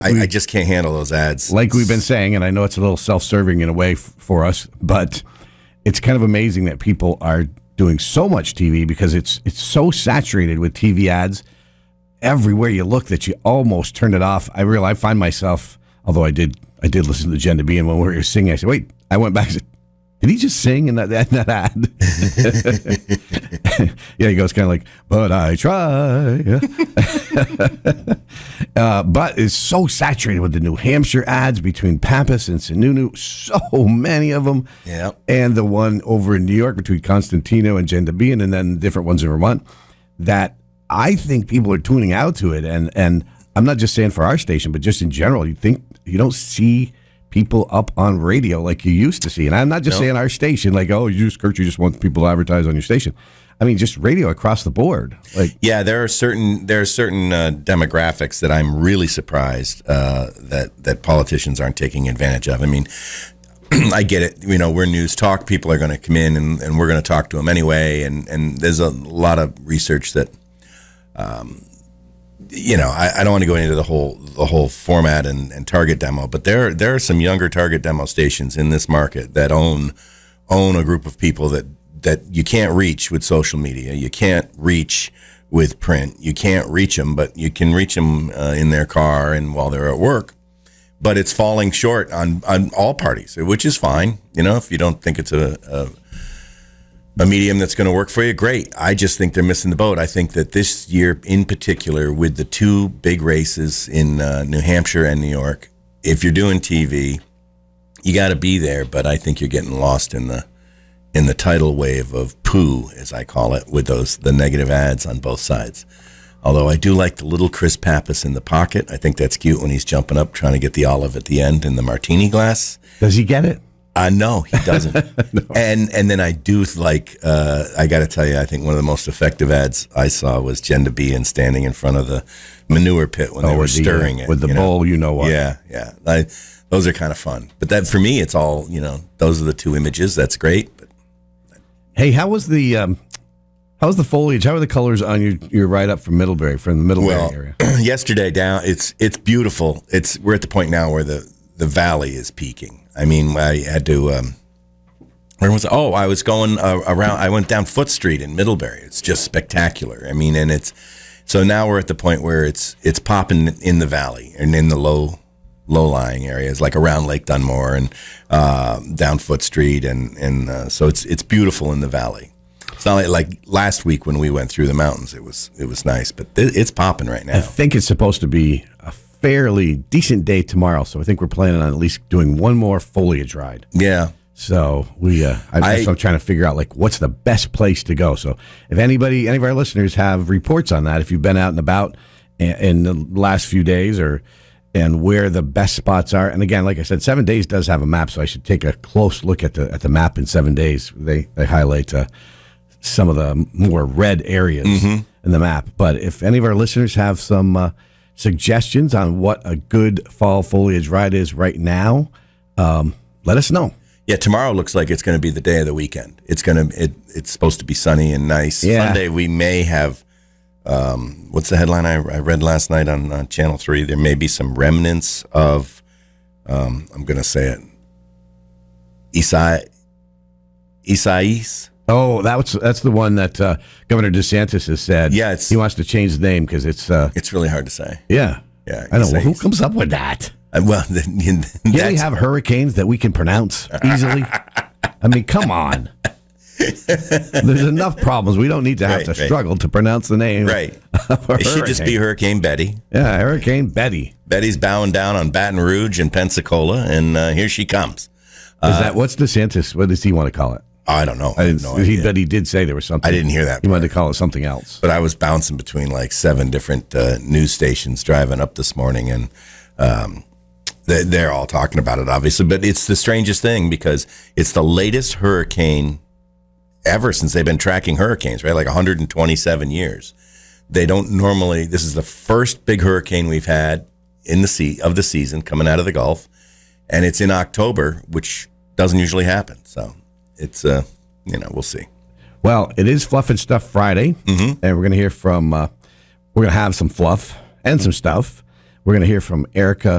I just can't handle those ads. Like we've been saying, and I know it's a little self-serving in a way for us, but it's kind of amazing that people are doing so much TV because it's so saturated with TV ads everywhere you look that you almost turn it off. I find myself, although I did listen to Jen DeBean when we were singing. I said, wait, I went back and said, did he just sing in that ad? Yeah, he goes kind of like, but I try. But it's so saturated with the New Hampshire ads between Pappas and Sununu. So many of them. Yeah. And the one over in New York between Constantino and Jen DeBean, and then different ones in Vermont, that I think people are tuning out to it. And I'm not just saying for our station, but just in general, you don't see people up on radio like you used to see. And I'm not just saying our station, like, oh, you just want people to advertise on your station. I mean, just radio across the board. Like, yeah, there are certain demographics that I'm really surprised that politicians aren't taking advantage of. I mean, I get it. We're news talk. People are going to come in and we're going to talk to them anyway. And there's a lot of research that, I don't want to go into the whole format and target demo, but there are some younger target demo stations in this market that own a group of people that you can't reach with social media. You can't reach with print. You can't reach them, but you can reach them in their car and while they're at work. But it's falling short on all parties, which is fine. If you don't think it's a medium that's going to work for you, great. I just think they're missing the boat. I think that this year in particular, with the two big races in New Hampshire and New York, if you're doing TV, you got to be there. But I think you're getting lost in the tidal wave of poo, as I call it, with the negative ads on both sides. Although I do like the little Chris Pappas in the pocket. I think that's cute when he's jumping up trying to get the olive at the end in the martini glass. Does he get it? No, he doesn't. No. And then I do like, I got to tell you, I think one of the most effective ads I saw was Jen DeBean standing in front of the manure pit when they were stirring it. With the bowl, you know what. Yeah. Those are kind of fun. But that for me, it's all, those are the two images. That's great. But hey, how was the foliage? How are the colors on your ride up from Middlebury, from the Middlebury area? Yesterday down, it's beautiful. We're at the point now where the valley is peaking. I mean, I had to, where was it? Oh, I was going around, I went down Foot Street in Middlebury. It's just spectacular. I mean, and so now we're at the point where it's popping in the valley and in the low-lying areas, like around Lake Dunmore and down Foot Street. And so it's beautiful in the valley. It's not like last week when we went through the mountains, it was nice, but it's popping right now. I think it's supposed to be a fairly decent day tomorrow, so I think we're planning on at least doing one more foliage ride. Yeah. So I'm trying to figure out like what's the best place to go. So if any of our listeners have reports on that, if you've been out and about in the last few days and where the best spots are, and again, like I said, 7 Days does have a map, so I should take a close look at the map in 7 Days. They highlight some of the more red areas in the map. But if any of our listeners have some suggestions on what a good fall foliage ride is right now, let us know. Yeah, tomorrow looks like it's going to be the day of the weekend. It's supposed to be sunny and nice. Yeah. Sunday we may have what's the headline I read last night on Channel 3? There may be some remnants of I'm going to say it. Isaias. Oh, that's the one that Governor DeSantis has said. Yeah, he wants to change the name because it's really hard to say. Yeah. I don't know. Who comes up with that? Well, we have hurricanes that we can pronounce easily. I mean, come on. There's enough problems. We don't need to have to struggle to pronounce the name. Right. It should just be Hurricane Betty. Yeah, Hurricane Betty. Betty's bowing down on Baton Rouge and Pensacola, and here she comes. What's DeSantis? What does he want to call it? I don't know. I have no idea. But he did say there was something. I didn't hear that part. He wanted to call it something else. But I was bouncing between like 7 different news stations driving up this morning, and they're all talking about it, obviously. But it's the strangest thing because it's the latest hurricane ever since they've been tracking hurricanes, right? Like 127 years. They don't normally. This is the first big hurricane we've had in the season coming out of the Gulf, and it's in October, which doesn't usually happen. So. It's, we'll see. Well, it is Fluff and Stuff Friday, and we're going to hear from, we're going to have some fluff and some stuff We're going to hear from Erica